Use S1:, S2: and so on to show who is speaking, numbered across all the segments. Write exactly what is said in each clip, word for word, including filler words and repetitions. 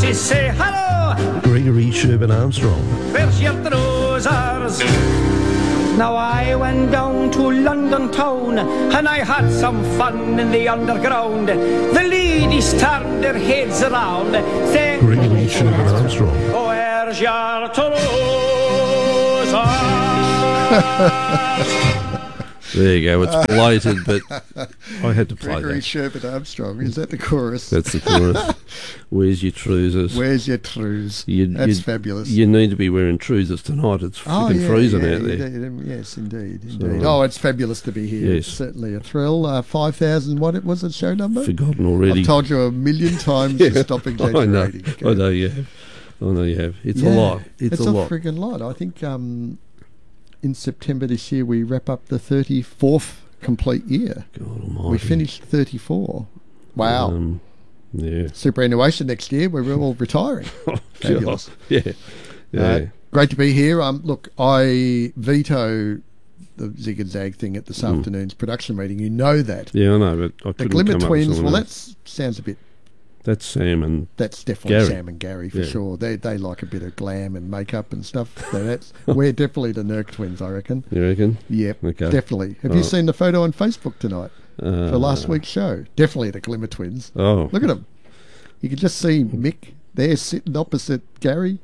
S1: me say hello.
S2: Gregory Sherbet Armstrong.
S1: Where's your trousers? Now I went down to London town and I had some fun in the underground. The ladies turned their heads around saying,
S2: Gregory Sherbet Armstrong.
S1: Oh, where's your trousers?
S3: There you go. It's belated, but I had to play
S4: Gregory
S3: that.
S4: Sherbet Armstrong. Is that the chorus?
S3: That's the chorus. Where's your trousers?
S4: Where's your trousers?
S3: You,
S4: That's
S3: you,
S4: fabulous.
S3: You need to be wearing trousers tonight. It's
S4: Oh,
S3: freaking
S4: yeah,
S3: freezing
S4: yeah,
S3: out there.
S4: indeed, yes, indeed, indeed.
S3: So,
S4: oh, it's fabulous to be here.
S3: yes.
S4: It's certainly a thrill. Uh, five thousand, what it was, the show number?
S3: Forgotten already.
S4: I've told you a million times
S3: Yeah,
S4: to stop
S3: I
S4: exaggerating.
S3: know.
S4: Okay?
S3: I know you have. I know you have. It's
S4: Yeah,
S3: a lot. It's,
S4: it's
S3: a,
S4: a
S3: lot.
S4: friggin' lot. I think um, in September this year we wrap up the thirty-fourth complete year.
S3: God almighty.
S4: We finished thirty-four. Wow.
S3: Um, yeah.
S4: Superannuation next year. We're all retiring. Fabulous.
S3: God. Yeah. Yeah.
S4: Uh, great to be here. Um, look, I veto the Zig and Zag thing at this
S3: Mm.
S4: afternoon's production meeting. You know that.
S3: yeah, I know, but I
S4: The
S3: couldn't
S4: Glimmer
S3: come up with
S4: Twins,
S3: someone
S4: well,
S3: else.
S4: that sounds a bit,
S3: That's Sam and
S4: that's definitely
S3: Gary.
S4: Sam and Gary for
S3: Yeah.
S4: sure. They they like a bit of glam and makeup and stuff. So that's we're definitely the Nurk Twins, I reckon.
S3: you reckon?
S4: Yep,
S3: Okay.
S4: definitely. Have you
S3: Oh.
S4: seen the photo on Facebook tonight
S3: Uh,
S4: for last week's show? Definitely the Glimmer Twins.
S3: Oh.
S4: Look at them. You can just see Mick there sitting opposite Gary.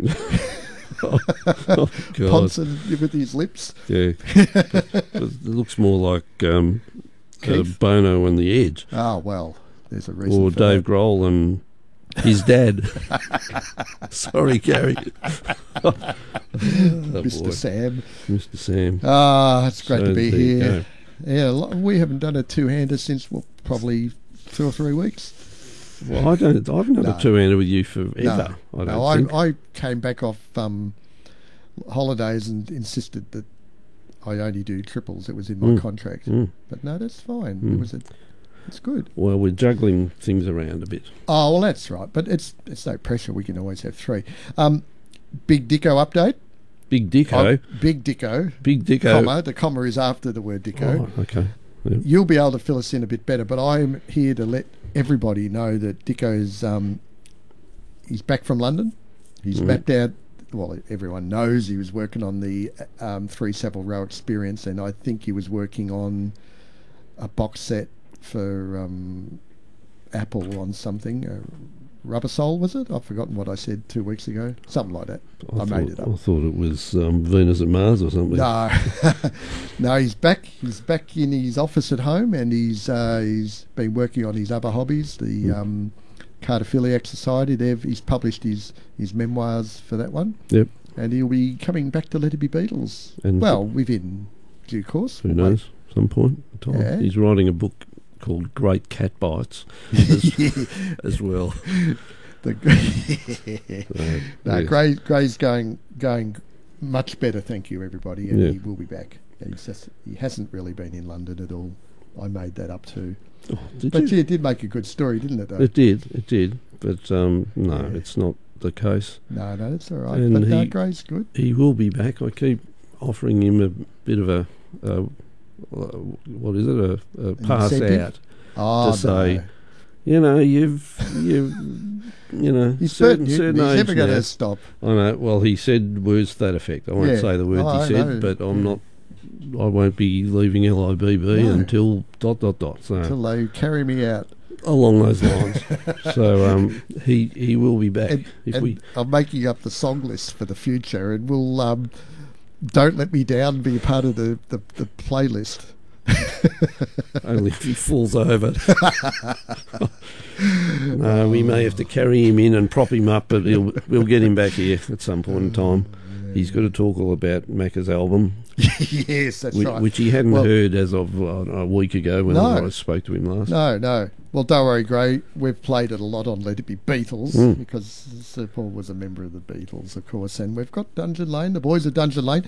S3: oh, God.
S4: Ponson with his lips.
S3: Yeah. It looks more like um, uh,
S4: Keith?
S3: Bono and the Edge.
S4: Oh, well, there's a reason
S3: Or
S4: for
S3: Dave
S4: that.
S3: Grohl and his dad. Sorry, Gary. Oh,
S4: Mister
S3: boy.
S4: Sam.
S3: Mister Sam.
S4: Ah, it's great
S3: So
S4: to be
S3: there you
S4: here. Yeah, lo- we haven't done a two-hander since, well, probably two or three weeks.
S3: Well, I don't. I haven't had
S4: No.
S3: a two-hander with you forever.
S4: No,
S3: I don't
S4: no,
S3: think.
S4: I, I came back off um, holidays and insisted that I only do triples. It was in my
S3: Mm.
S4: contract.
S3: Mm.
S4: But no, that's fine.
S3: Mm.
S4: It was a, it's good.
S3: Well, we're juggling things around a bit.
S4: Oh, well, that's right. But it's it's no pressure. We can always have three. Um, Big Dicko update.
S3: Big Dicko.
S4: Oh, Big Dicko.
S3: Big Dicko.
S4: Comma. The comma is after the word Dicko.
S3: Oh, okay. Yeah.
S4: You'll be able to fill us in a bit better, but I'm here to let everybody know that Dicko's um, he's back from London. He's
S3: Mm.
S4: mapped out. Well, everyone knows he was working on the um, three Savile Row experience, and I think he was working on a box set for um, Apple on something. Uh, Rubber Soul, was it? I've forgotten what I said two weeks ago. Something like that. I,
S3: I
S4: made
S3: thought,
S4: it up.
S3: I thought it was um, Venus and Mars or something.
S4: No, no, he's back. He's back in his office at home, and he's uh, he's been working on his other hobbies, the
S3: Mm.
S4: um, Cardophiliac Society. They've he's published his his memoirs for that one,
S3: Yep.
S4: and he'll be coming back to Let It Be Beatles.
S3: And
S4: well, within due course.
S3: Who
S4: We'll
S3: knows? Some point in time.
S4: Yeah.
S3: He's writing a book called Great Cat Bites as, as well.
S4: wait. The,
S3: So,
S4: no,
S3: yes.
S4: Gray, Gray's going going much better. Thank you, everybody, and
S3: Yeah.
S4: he will be back. He's just, he hasn't really been in London at all. I made that up too.
S3: Oh, did
S4: But
S3: you?
S4: yeah, it did make a good story, didn't it, though?
S3: It did. It did. But um, no,
S4: Yeah.
S3: it's not the case.
S4: No, no, that's all right.
S3: And
S4: but no,
S3: he-
S4: Gray's good.
S3: He will be back. I keep offering him a bit of a, a what is it? A, a pass
S4: incentive?
S3: out.
S4: Oh,
S3: to say,
S4: no.
S3: You know, you've you you know
S4: He's
S3: certain
S4: certain,
S3: certain
S4: he's
S3: age
S4: never going
S3: now-
S4: to stop.
S3: I know. Well, he said words to that effect. I won't
S4: Yeah.
S3: say the words
S4: Oh, I
S3: he said,
S4: know.
S3: but I'm
S4: Yeah.
S3: not. I won't be leaving L I B B
S4: No.
S3: until dot dot dot. So
S4: Till they carry me out.
S3: along those lines. so um, he he will be back
S4: And,
S3: if
S4: and
S3: we.
S4: I'm making up the song list for the future, and we'll um, Don't Let Me Down be part of the, the, the playlist.
S3: Only if he falls over. No, we may have to carry him in and prop him up, but he'll, we'll get him back here at some point in time. He's got to talk all about Macca's album,
S4: Yes, that's
S3: which,
S4: right.
S3: which he hadn't
S4: Well-
S3: heard as of uh, a week ago when
S4: No.
S3: I spoke to him last.
S4: No, no. Well, don't worry, Gray. We've played it a lot on Let It Be Beatles
S3: Mm.
S4: because Sir Paul was a member of the Beatles, of course, and we've got Dungeon Lane, the boys of Dungeon Lane.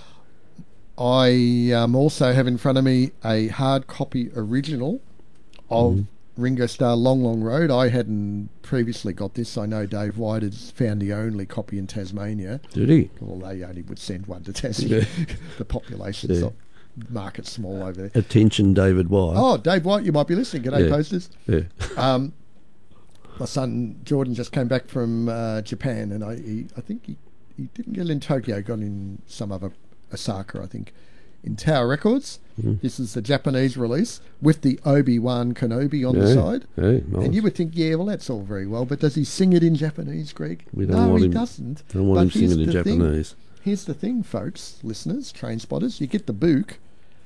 S4: I um, also have in front of me a hard copy original of
S3: Mm.
S4: Ringo Starr Long Long Road. I hadn't previously got this. I know Dave White has found the only copy in Tasmania.
S3: Did he?
S4: Well, they only would send one to Tassie.
S3: Yeah.
S4: The population's
S3: Yeah.
S4: not market small over there.
S3: Attention, David White.
S4: Oh, Dave White, you might be listening. G'day,
S3: Yeah.
S4: posters.
S3: Yeah.
S4: Um, my son Jordan just came back from uh, Japan, and I he, I think he, he didn't get in Tokyo, got in some other Osaka, I think, in Tower Records.
S3: Mm.
S4: This is the Japanese release with the Obi-Wan Kenobi on
S3: Yeah,
S4: the side.
S3: yeah, nice.
S4: And you would think, yeah, well, that's all very well, but does he sing it in Japanese, Greg?
S3: We don't
S4: no,
S3: want
S4: he
S3: him-
S4: doesn't.
S3: Don't want
S4: But
S3: him
S4: here's
S3: singing in
S4: the thing.
S3: Japanese.
S4: Here's the thing, folks, listeners, train spotters. You get the book,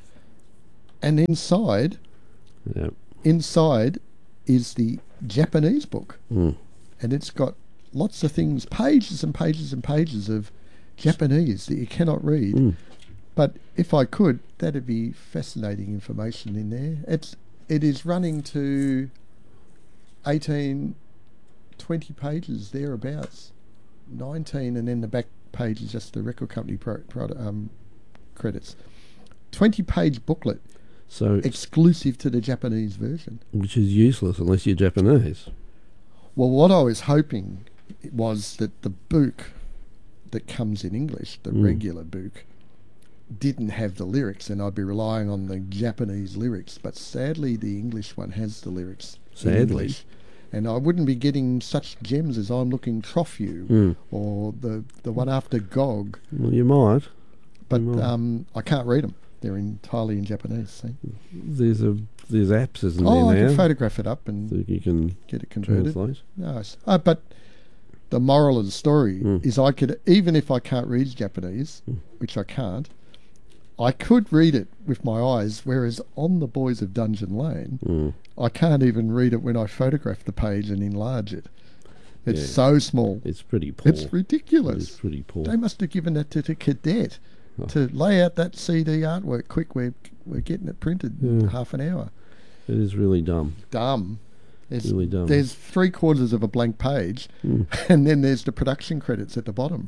S4: and inside,
S3: Yeah.
S4: inside is the Japanese book.
S3: Mm.
S4: And it's got lots of things, pages and pages and pages of Japanese that you cannot read.
S3: Mm.
S4: But if I could, that'd be fascinating information in there. It's it is running to eighteen, twenty pages thereabouts, nineteen, and then the back page is just the record company pro, pro, um, credits. twenty page booklet
S3: So,
S4: exclusive to the Japanese version.
S3: which is useless unless you're Japanese.
S4: Well, what I was hoping was that the book that comes in English, the
S3: Mm.
S4: regular book, didn't have the lyrics, and I'd be relying on the Japanese lyrics. But sadly, the English one has the lyrics in
S3: Sadly.
S4: English, and I wouldn't be getting such gems as I'm looking Trophy
S3: Mm.
S4: or the the one after Gog.
S3: Well, you might.
S4: But
S3: might.
S4: um, I can't read them; they're entirely in Japanese. See?
S3: There's a there's apps, isn't
S4: Oh, I
S3: there
S4: can
S3: now?
S4: photograph it up and
S3: that you can
S4: get it converted.
S3: translate.
S4: Nice. Uh, but the moral of the story
S3: Mm.
S4: is I could, even if I can't read Japanese,
S3: Mm.
S4: which I can't, I could read it with my eyes, whereas on The Boys of Dungeon Lane,
S3: Mm.
S4: I can't even read it when I photograph the page and enlarge it. It's
S3: Yeah.
S4: so small.
S3: It's pretty poor.
S4: It's ridiculous.
S3: It's pretty poor.
S4: They must have given that to the cadet
S3: Oh.
S4: to lay out that C D artwork quick. We're, we're getting it printed in
S3: Yeah.
S4: half an hour.
S3: It is really dumb.
S4: Dumb. There's,
S3: Really dumb.
S4: there's three quarters of a blank page,
S3: Mm.
S4: and then there's the production credits at the bottom.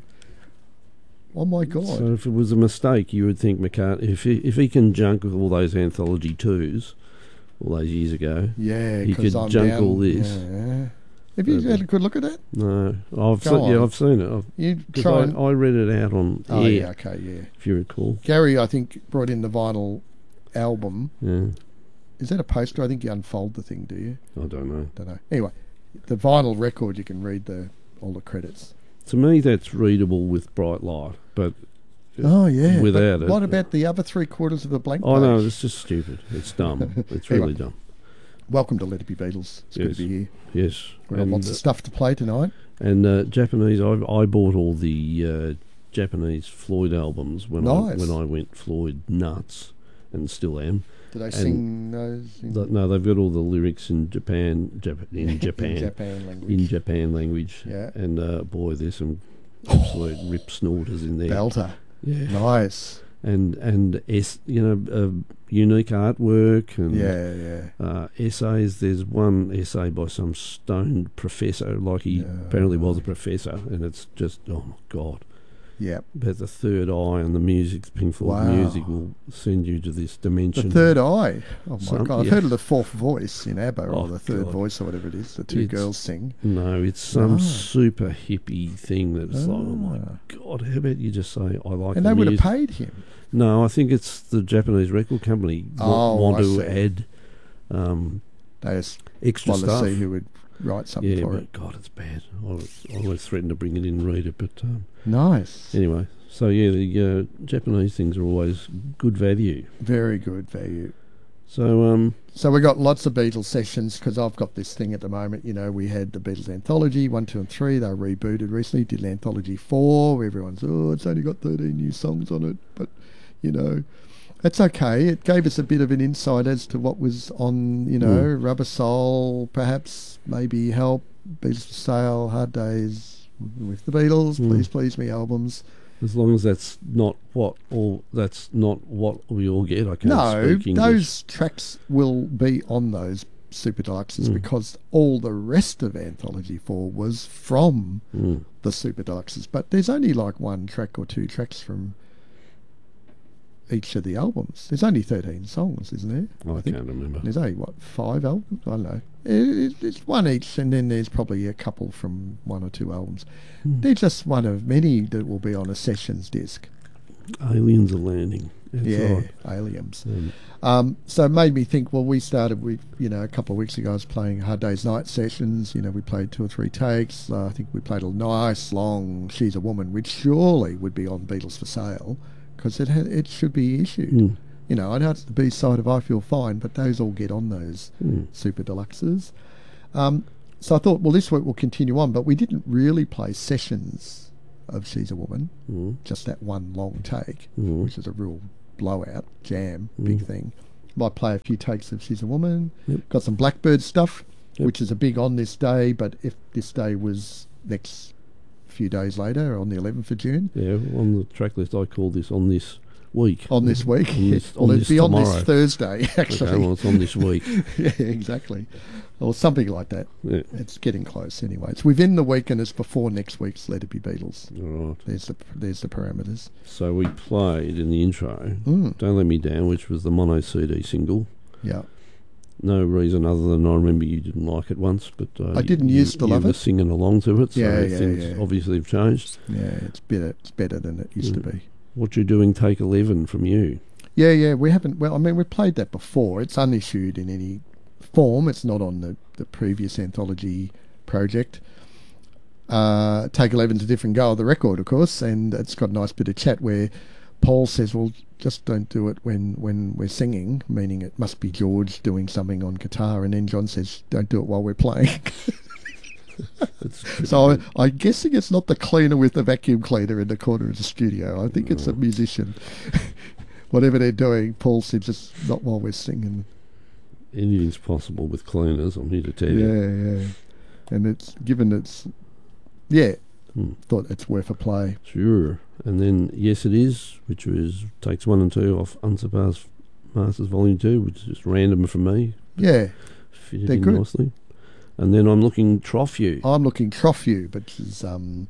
S4: Oh my God!
S3: So if it was a mistake, you would think McCart if he, if he can junk with all those anthology twos, all those years ago.
S4: yeah,
S3: he
S4: 'cause
S3: could
S4: I'm
S3: junk
S4: down,
S3: all this.
S4: Yeah. Have you
S3: But-
S4: had a good look at that?
S3: No, I've
S4: Go
S3: seen, yeah,
S4: on.
S3: I've seen it. I've,
S4: You
S3: 'cause
S4: try.
S3: I,
S4: and,
S3: I read it out on
S4: oh
S3: air,
S4: yeah, okay, yeah.
S3: if you recall.
S4: Gary, I think, brought in the vinyl album.
S3: Yeah,
S4: Is that a poster? I think you unfold the thing, do you?
S3: I don't know.
S4: Don't know. Anyway, the vinyl record, you can read the all the credits.
S3: To me, that's readable with bright light, but
S4: Oh yeah.
S3: without
S4: but
S3: it,
S4: what about the other three quarters of the blank
S3: I
S4: page?
S3: know it's just stupid. It's dumb. It's really
S4: Anyway.
S3: dumb.
S4: Welcome to Let It Be Beatles. It's good
S3: Yes.
S4: to be here.
S3: Yes,
S4: We've got
S3: and,
S4: lots of stuff to play tonight.
S3: and uh, Japanese. I I bought all the uh, Japanese Floyd albums when
S4: Nice.
S3: I when I went Floyd nuts, and still am.
S4: Did they sing those in,
S3: Th- No, they've got all the lyrics in Japan, Jap- in Japan,
S4: in Japan language?
S3: in Japan language.
S4: Yeah.
S3: And uh, boy, there's some absolute rip snorters in there.
S4: Belter.
S3: Yeah.
S4: Nice.
S3: And and es- you know uh, unique artwork and
S4: Yeah, yeah.
S3: uh, essays. There's one essay by some stoned professor, like he
S4: Yeah.
S3: apparently was a professor, and it's just oh my god.
S4: Yeah.
S3: About the third eye and the music, Pink Floyd
S4: Wow.
S3: music will send you to this dimension.
S4: The third eye. Oh my
S3: Some-
S4: God. I've
S3: yeah.
S4: heard of the fourth voice in ABBA, or
S3: Oh,
S4: the third
S3: God.
S4: voice, or whatever it is. The two
S3: It's-
S4: girls sing.
S3: No, it's some
S4: No.
S3: super hippie thing that's like, oh my
S4: Ah.
S3: god, how about you just say I like
S4: And
S3: the
S4: they would have
S3: music?
S4: paid him.
S3: No, I think it's the Japanese record company wa-
S4: Oh,
S3: want
S4: I
S3: to
S4: see.
S3: add um,
S4: They just
S3: extra
S4: wanted to
S3: stuff.
S4: see who would write something
S3: Yeah,
S4: for
S3: but
S4: it.
S3: God, it's bad. I, was, I always threatened to bring it in and read it, but um,
S4: Nice.
S3: anyway. So yeah, the uh, Japanese things are always good value.
S4: Very good value.
S3: So um,
S4: So we got lots of Beatles sessions because I've got this thing at the moment. You know, we had the Beatles anthology one, two, and three. They were rebooted recently. Did anthology four. Where everyone's oh, it's only got thirteen new songs on it, but you know, that's okay. It gave us a bit of an insight as to what was on. You know, Rubber Soul, perhaps, maybe Help, Beatles for Sale, Hard Days with the Beatles,
S3: Mm.
S4: Please Please Me albums.
S3: as long as that's not what all that's not what we all get, I can't
S4: No,
S3: speak English.
S4: those tracks will be on those Super Deluxes
S3: Mm.
S4: because all the rest of Anthology four was from
S3: Mm.
S4: the Super Deluxes. But there's only like one track or two tracks from each of the albums. There's only thirteen songs, isn't there?
S3: I,
S4: think.
S3: can't remember.
S4: There's only, what, five albums? I don't know. It, it, it's one each, and then there's probably a couple from one or two albums.
S3: Hmm.
S4: They're just one of many that will be on a sessions disc.
S3: Aliens are landing. That's
S4: yeah,
S3: right.
S4: Aliens.
S3: Um,
S4: Um, so it made me think, well, we started, we you know, a couple of weeks ago I was playing Hard Day's Night sessions. You know, we played two or three takes. Uh, I think we played a nice, long She's a Woman, which surely would be on Beatles for Sale, because it, ha- it should be issued.
S3: Mm.
S4: You know, I know it's the B-side of I Feel Fine, but those all get on those
S3: Mm.
S4: super deluxes. Um, so I thought, well, this week we'll continue on, but we didn't really play sessions of She's a Woman,
S3: Mm.
S4: just that one long take,
S3: Mm.
S4: which is a real blowout, jam, big thing. Might play a few takes of She's a Woman.
S3: Yep.
S4: Got some Blackbird stuff,
S3: Yep.
S4: which is a big on this day, but if this day was next few days later, on the eleventh of June,
S3: Yeah, on the track list I call this on this week.
S4: on this week,
S3: On this-
S4: well,
S3: on
S4: it'd
S3: this
S4: be on
S3: tomorrow.
S4: this Thursday, actually.
S3: Okay, well, it's on this week.
S4: Yeah, exactly. Or something like that.
S3: Yeah.
S4: It's getting close anyway. It's within the week and it's before next week's Let It Be Beatles.
S3: All right.
S4: There's the there's the parameters.
S3: So we played in the intro
S4: Mm.
S3: Don't Let Me Down, which was the mono C D single.
S4: Yeah.
S3: No reason other than I remember you didn't like it once, but uh,
S4: I didn't
S3: you,
S4: used to
S3: you
S4: love
S3: were
S4: it.
S3: singing along to it, so
S4: Yeah, yeah,
S3: things
S4: yeah.
S3: obviously have changed.
S4: Yeah, it's better it's better than it used to be.
S3: What you doing? Take eleven from you.
S4: Yeah, yeah, we haven't. Well, I mean, we played that before. It's unissued in any form. It's not on the, the previous anthology project. Uh, Take eleven's a different go of the record, of course, and it's got a nice bit of chat where Paul says, "Well, just don't do it when when we're singing," meaning it must be George doing something on guitar, and then John says, "Don't do it while we're playing."
S3: It's pretty
S4: So I,
S3: good.
S4: I'm guessing it's not the cleaner with the vacuum cleaner in the corner of the studio. I think it's a musician. Whatever they're doing, Paul said, just not while we're singing.
S3: Anything's possible with cleaners, I'm here to tell you.
S4: Yeah, yeah. And it's given it's, yeah,
S3: Hmm.
S4: thought it's worth a play.
S3: Sure. And then Yes It Is, which was takes one and two off Unsurpassed Masters Volume two, which is just random for me.
S4: Yeah,
S3: Fitted
S4: They're
S3: in
S4: good.
S3: nicely. And then I'm looking Trough You.
S4: I'm looking Trough You, which is, um,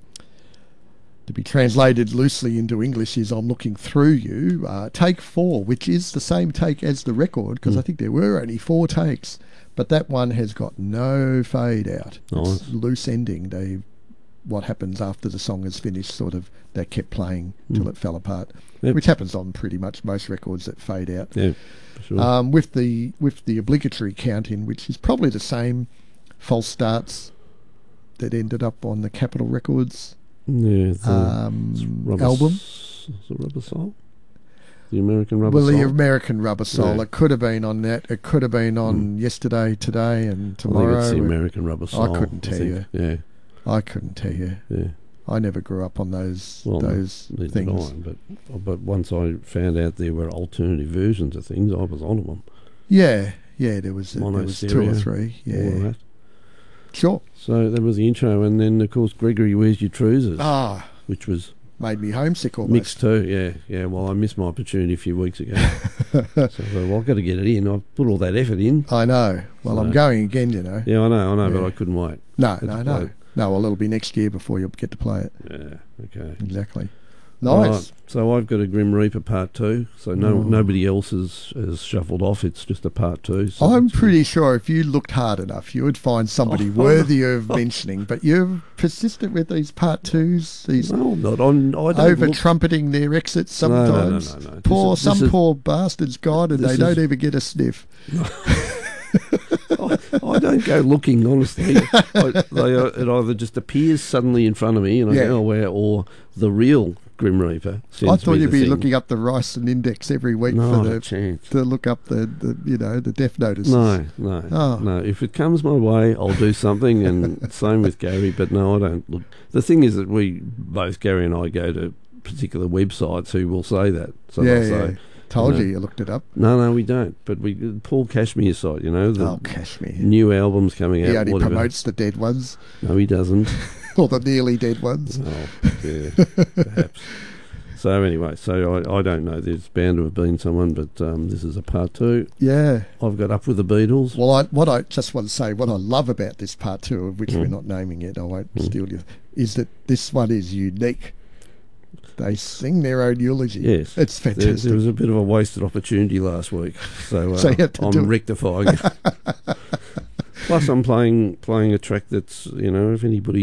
S4: to be translated loosely into English is I'm looking through you. Uh, take four, which is the same take as the record, because
S3: Mm.
S4: I think there were only four takes, but that one has got no fade out.
S3: Nice.
S4: It's loose ending. They, what happens after the song is finished, sort of, they kept playing till
S3: Mm.
S4: it fell apart,
S3: Yep.
S4: which happens on pretty much most records that fade out.
S3: Yeah, for sure.
S4: Um, with the with the obligatory count in, which is probably the same false starts that ended up on the Capitol Records
S3: yeah, the it's
S4: um,
S3: Rubber
S4: album.
S3: S- is it Rubber Soul? The American Rubber
S4: Well,
S3: Soul?
S4: the American Rubber Soul.
S3: Yeah.
S4: It could have been on that. It could have been on Yesterday, Today, and Tomorrow.
S3: I think it's the American Rubber Soul.
S4: couldn't tell
S3: think. Yeah,
S4: I couldn't tell you.
S3: yeah.
S4: I never grew up on those
S3: Well,
S4: those
S3: neither
S4: things.
S3: did I, but, but once I found out there were alternative versions of things, I was on them.
S4: Yeah, yeah. There was there
S3: Mono
S4: was two
S3: stereo,
S4: or three.
S3: All of
S4: Yeah,
S3: that.
S4: sure.
S3: So that was the intro, and then of course Gregory Where's Your Trousers,
S4: Ah,
S3: which was
S4: made me homesick almost.
S3: mixed too. Yeah, yeah. Well, I missed my opportunity a few weeks ago, so I thought, well, I've got to get it in. I've put all that effort in.
S4: I know. Well, I'm
S3: So-
S4: going again. You know.
S3: Yeah, I know, I know, but
S4: Yeah.
S3: I couldn't wait.
S4: No,
S3: to
S4: no,
S3: play
S4: no,
S3: it.
S4: no. Well, it'll be next year before you'll get to play it.
S3: Yeah, okay.
S4: Exactly.
S3: Right,
S4: Nice.
S3: so I've got a Grim Reaper Part Two. So no,
S4: Mm.
S3: nobody else has, has shuffled off. It's just a Part Two. So
S4: I'm
S3: it's-
S4: pretty sure if you looked hard enough, you would find somebody
S3: Oh,
S4: worthy of mentioning. But you're persistent with these part twos, these
S3: No, I'm not. I'm, I don't
S4: over
S3: look-
S4: trumpening their exits
S3: No, no, no,
S4: sometimes.
S3: no, no. This
S4: Poor,
S3: is-
S4: some
S3: this is-
S4: poor bastard's gone and
S3: this
S4: they don't
S3: is-
S4: even get a sniff.
S3: I, I don't go looking, honestly. I, they are, it either just appears suddenly in front of me, and I
S4: Yeah.
S3: go, oh, wow, or the real Grim Reaper.
S4: I
S3: sends
S4: thought
S3: me
S4: you'd
S3: the
S4: be
S3: thing.
S4: looking up the Rice and Index every week
S3: No,
S4: for
S3: not a
S4: the
S3: chance.
S4: to look up the, the you know the death notices.
S3: No, no,
S4: Oh.
S3: no. If it comes my way, I'll do something, and same with Gary. But no, I don't look. The thing is that we both, Gary and I, go to particular websites who will say that. So
S4: yeah,
S3: they'll
S4: yeah.
S3: say,
S4: Told
S3: you
S4: you,
S3: know.
S4: you looked it up.
S3: no, no, we don't. But we Paul Cashmere's site, you know, the
S4: Oh, Kashmir.
S3: new albums coming out.
S4: He only
S3: whatever.
S4: promotes the dead ones
S3: No, he doesn't.
S4: or the nearly dead ones.
S3: Oh, yeah, perhaps. So anyway, so I, I don't know. There's bound to have been someone, but um, this is a part two.
S4: Yeah.
S3: I've got Up with the Beatles.
S4: Well, I, what I just want to say, what I love about this part two, of which
S3: Mm.
S4: we're not naming yet, I won't
S3: Mm.
S4: steal you, is that this one is unique. They sing their own eulogy.
S3: Yes.
S4: It's
S3: There,
S4: fantastic.
S3: there was a bit of a wasted opportunity last week, so, uh,
S4: So you had to
S3: I'm
S4: do it.
S3: rectifying it. Plus, I'm playing playing a track that's, you know, if anybody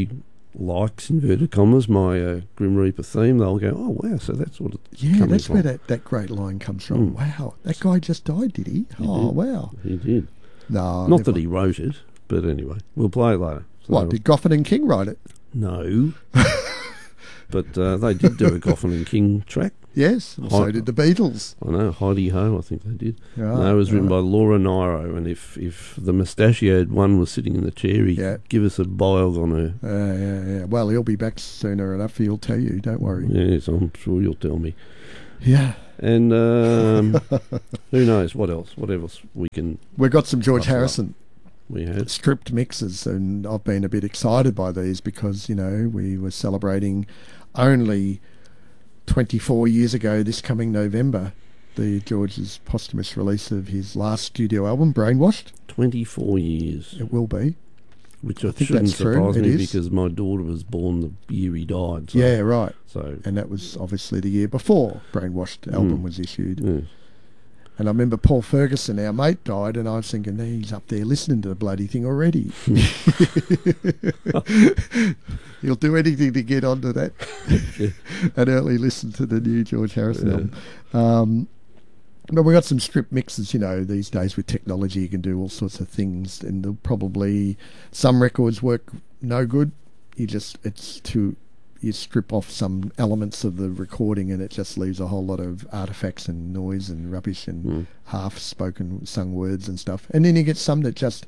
S3: likes, inverted commas, my uh, Grim Reaper theme, they'll go, oh, wow, so that's what it's
S4: Yeah,
S3: coming
S4: that's
S3: from.
S4: where that, that great line comes from.
S3: Mm.
S4: Wow, that guy just died, did he?
S3: He
S4: oh,
S3: did.
S4: wow.
S3: He did.
S4: No,
S3: Not
S4: never.
S3: that he wrote it, but anyway, we'll play it later. So,
S4: What, did Goffin and King write it?
S3: No. But uh, they did do a Goffin and King track.
S4: Yes, and so
S3: Hi-
S4: did the Beatles.
S3: I know, Heidi Ho, I think they did.
S4: Right,
S3: no, it was written
S4: right.
S3: by Laura Nyro, and if, if the mustachioed one was sitting in the chair, he'd
S4: Yeah.
S3: give us a biog on her.
S4: Uh, yeah, yeah. Well, he'll be back sooner enough, he'll tell you, don't worry.
S3: Yes, I'm sure you'll tell me.
S4: Yeah.
S3: And um, who knows, what else? What else we can...
S4: We've got some George
S3: Bustle up.
S4: Harrison
S3: We had.
S4: stripped mixes, and I've been a bit excited by these because, you know, we were celebrating only twenty-four years ago this coming November, the George's posthumous release of his last studio album, Brainwashed.
S3: twenty-four years,
S4: It will be.
S3: which
S4: I
S3: I
S4: think
S3: shouldn't
S4: that's true,
S3: surprise
S4: it
S3: me
S4: is.
S3: because my daughter was born the year he died. So,
S4: Yeah, right.
S3: So,
S4: And that was obviously the year before Brainwashed album
S3: Mm.
S4: was issued.
S3: yeah.
S4: And I remember Paul Ferguson, our mate, died, and I was thinking, he's up there listening to the bloody thing already. He'll do anything to get onto that and early listen to the new George Harrison
S3: Yeah.
S4: album. Um, but we got some strip mixes, you know, these days with technology you can do all sorts of things, and there'll probably some records work no good. You just, it's too... You strip off some elements of the recording and it just leaves a whole lot of artifacts and noise and rubbish and
S3: Mm.
S4: half-spoken sung words and stuff. And then you get some that just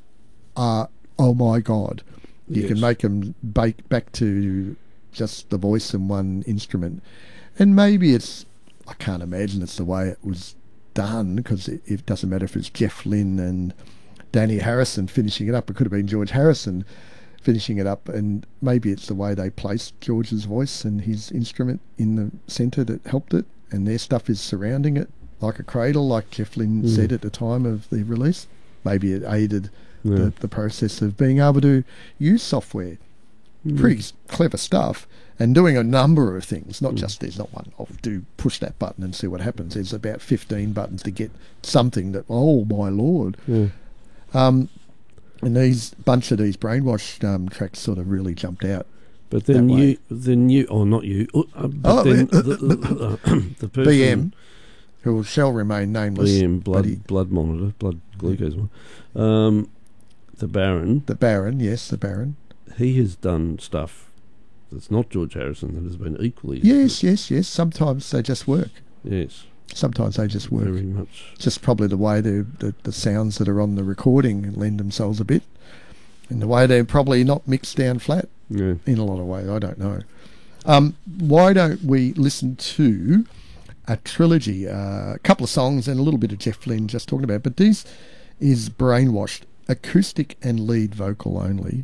S4: are, oh my God. You
S3: Yes.
S4: can make them bake back to just the voice and one instrument. And maybe it's, I can't imagine it's the way it was done, because it, it doesn't matter if it's Jeff Lynne and Danny Harrison finishing it up. It could have been George Harrison finishing it up, and maybe it's the way they placed George's voice and his instrument in the centre that helped it, and their stuff is surrounding it like a cradle, like Jeff Lynne
S3: Mm.
S4: said at the time of the release. Maybe it aided
S3: Yeah.
S4: the, the process of being able to use software.
S3: Mm.
S4: Pretty s- clever stuff, and doing a number of things, not
S3: Mm.
S4: just, there's not one, I'll do push that button and see what happens. There's about fifteen buttons to get something that, oh my Lord.
S3: Yeah.
S4: Um, and these bunch of these Brainwash um, tracks sort of really jumped out.
S3: But then
S4: that way.
S3: you, then you, oh, not you, uh, uh, but
S4: Oh,
S3: then
S4: uh,
S3: the, the, the person,
S4: B M, who shall remain nameless,
S3: B M
S4: but
S3: blood,
S4: he-
S3: blood monitor, blood glucose one. Um, the Baron,
S4: the Baron, yes, the Baron.
S3: he has done stuff that's not George Harrison that has been equally.
S4: Yes, yes, yes. Sometimes they just work.
S3: Yes,
S4: Sometimes they just work.
S3: very much.
S4: Just probably the way the, the, the sounds that are on the recording lend themselves a bit. And the way they're probably not mixed down flat
S3: Yeah.
S4: in a lot of ways. I don't know. Um, why don't we listen to a trilogy, uh, a couple of songs and a little bit of Jeff Lynne just talking about it. But this is Brainwashed, acoustic and lead vocal only.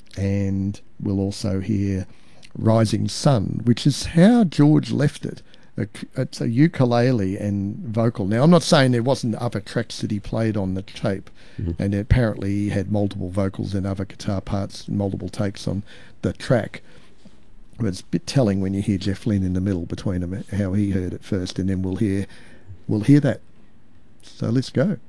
S4: And we'll also hear Rising Sun, which is how George left it. A- It's a ukulele and vocal. Now, I'm not saying there wasn't other tracks that he played on the tape,
S3: Mhm.
S4: and apparently he had multiple vocals and other guitar parts, multiple takes on the track. But it's a bit telling when you hear Jeff Lynne in the middle between them, how he heard it first, and then we'll hear, we'll hear that. So let's go.